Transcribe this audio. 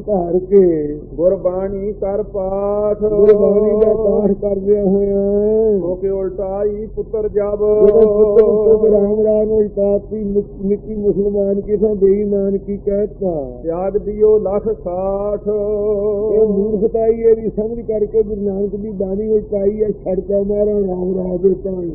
ਧਾਰ ਕੇ ਗੁਰਬਾਣੀ ਕਰ ਪਾਠ ਗੁਰਬਾਣੀ ਦਾ ਪਾਠ ਕਰਦਿਆਂ ਹੋਇਆ ਹੋ ਕੇ ਉਲਟਾਈ ਪੁੱਤਰ ਜਬ ਰਾਮ ਰਾਮ ਨੂੰ ਇਤਾਤੀ ਨਿੱਕੀ ਮੁਸਲਮਾਨ ਕਿਸੇ ਬੇਈਮਾਨ ਕੀ ਕਹਿਤਾ ਤਿਆਗ ਦਿਓ ਲੱਖ 60 ਇਹ ਮੂਰਖਤਾਈ ਇਹ ਵੀ ਸਮਝ ਕਰਕੇ ਗੁਰੂ ਨਾਨਕ ਦੀ ਬਾਣੀ ਵਿੱਚ ਆਈ ਹੈ ਛੱਡ ਕੇ ਮਾਰਾ ਰਾਮ ਰਾਜ ਦੇ ਤਾਂ